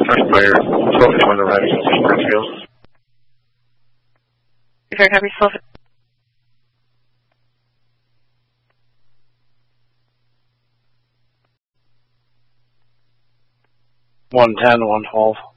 first player, 1251 arriving in Springfield. Very happy, 12. 110, 112.